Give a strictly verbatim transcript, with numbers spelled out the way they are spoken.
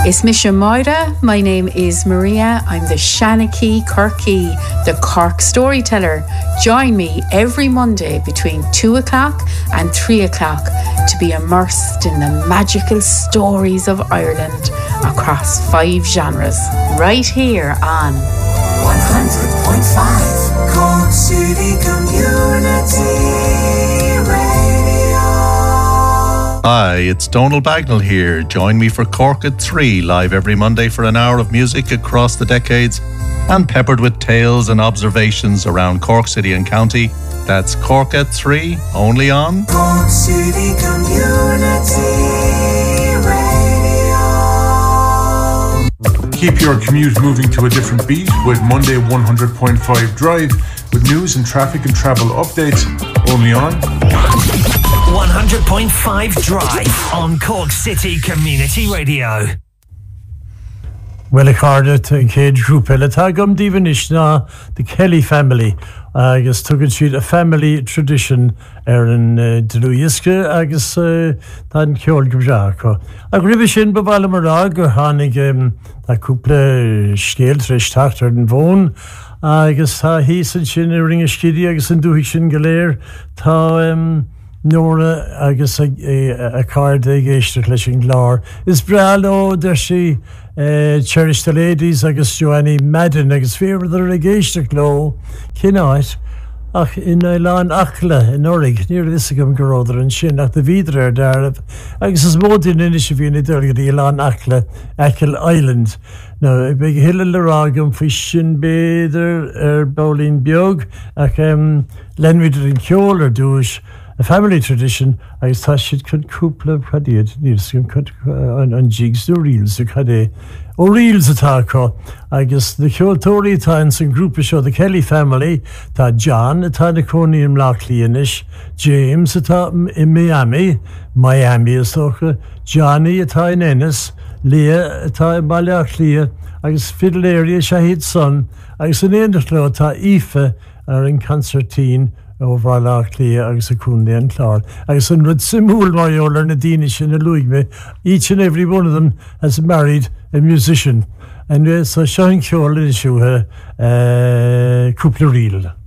It's Misha Moira. My name is Maria. I'm the Shanachie Kirky, the Cork storyteller. Join me every Monday between two o'clock and three o'clock to be immersed in the magical stories of Ireland across five genres, right here on one hundred point five Cork City Community Radio. Hi, it's Donal Bagnall here. Join me for Cork at three, live every Monday for an hour of music across the decades and peppered with tales and observations around Cork City and County. That's Cork at three, only on Cork City Community Radio. Keep your commute moving to a different beat with Monday one hundred point five Drive with news and traffic and travel updates, only on one hundred point five Drive on Cork City Community Radio. Well, according to Cage Group, Elatagum Divanishna, the Kelly family, I guess took it sheet a family tradition, Aaron Deluiska, I guess, Tan Kjol Gubjako. A Gribishin Babalamarag, or Hanig, a couple scale trish tactor and bone. I guess he said she ring a skiddy, I guess, and do Hishin Galer, Ta, um, Nora, I guess a, a, a card they gave to Clashing Glor. Is Bralo, there she uh, Cherish the Ladies, I guess Joanny Madden, I guess Fear of the Regation Glow, Kinnight, Ach in Ilan Achla, in Orig, near Lissicum Garoder and Shin, at the Vidra there. I guess it's more than initiative in the Ilan Achla, Achill Island. Now, a big hill of Laragum, Fishing Bader, er Bowling Biog, Ach, um, Lenwider and Kjoler douche. A family tradition, I thought she'd cut couple of Hadiad, Nielsen cut on jigs, the reels, the Hade, or reels attack. I guess the Kyotori Times and group of show the Kelly family, that John, a Tadaconium Lockleanish, James, a in Miami, Miami is so, Johnny, a Ty Ennis, Leah, a Ty Balaklia, I guess Fiddleria, Shahid son, I guess an Enderclaw, Ta Ife, are in concertine. Over Lockleigh, agus a Cúndaí and Clár. Agus an rud simúl Mariola and a Danish and a Luigme. Each and every one of them has married a musician. And uh, so Sean Kjol is uh, uh, Cúpla Riel.